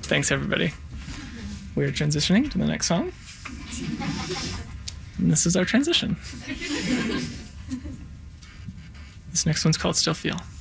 Thanks, everybody. We're transitioning to the next song. And this is our transition. This next one's called Still Feel.